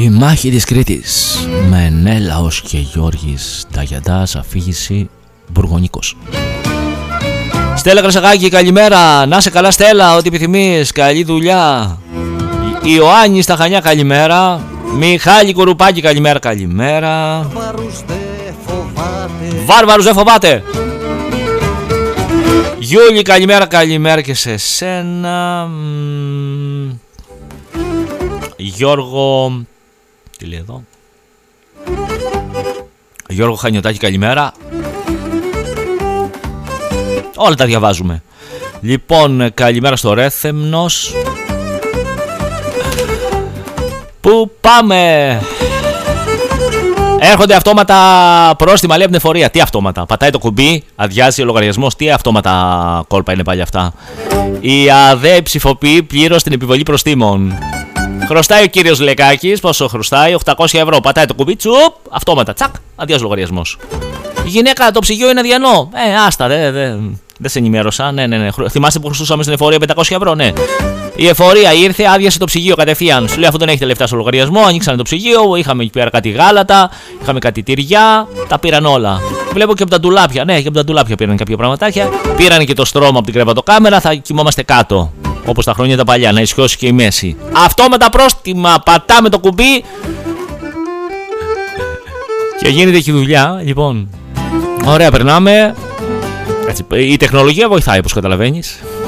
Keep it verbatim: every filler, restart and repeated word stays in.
Η μάχη της Κρήτης. Μενέλαος και Γιώργης Ταγιαντάς, αφήγηση Μπουργονίκος. Στέλλα Κρασαγάκη, καλημέρα. Να σε καλά Στέλλα, ό,τι επιθυμείς. Καλή δουλειά. Ιωάννη στα Χανιά, καλημέρα. Μιχάλη Κουρουπάκη, καλημέρα. Καλημέρα. Βάρβαρους δεν φοβάται. Γιούλη, καλημέρα. Καλημέρα και σε σένα. Γιώργο, τι λέει εδώ, Γιώργο Χανιωτάκη, καλημέρα. Όλα τα διαβάζουμε. Λοιπόν, καλημέρα στο Ρέθεμνος. Πού πάμε? Έρχονται αυτόματα πρόστιμα, λέει από την εφορία. Τι αυτόματα? Πατάει το κουμπί, αδειάζει ο λογαριασμός. Τι αυτόματα κόλπα είναι πάλι αυτά? Η ΑΔΕ ψηφοποιεί πλήρως την επιβολή προστίμων. Χρωστάει ο κύριος Λεκάκης. Πόσο χρωστάει? οκτακόσια ευρώ. Πατάει το κουμπί, τσουπ, αυτόματα, τσακ, αδειάζει ο λογαριασμός. Η γυναίκα, το ψυγείο είναι αδιανό. Ε, άστα, δεν δε, δε σε ενημέρωσα. Ναι, ναι, ναι. Θυμάστε που χρωστούσαμε στην εφορία πεντακόσια ευρώ? Ναι. Η εφορία ήρθε, άδειασε το ψυγείο κατευθείαν. Σου λέει, αφού δεν έχετε λεφτά στο λογαριασμό, ανοίξανε το ψυγείο. Είχαμε εκεί πέρα κάτι γάλατα, είχαμε κάτι τυριά. Τα πήραν όλα. Βλέπω και από τα ντουλάπια. Ναι, και από τα ντουλάπια πήραν κάποια πραγματάκια. Πήραν και το στρώμα από την κρεβατοκάμερα. Θα κοιμόμαστε κάτω. Όπως τα χρόνια τα παλιά, να ισιώσει και η μέση. Αυτόματα πρόστιμα, πατάμε το κουμπί και γίνεται και η δουλειά. Λοιπόν, ωραία, περνάμε. Έτσι, η τεχνολογία βοηθάει, όπως καταλαβαίνεις.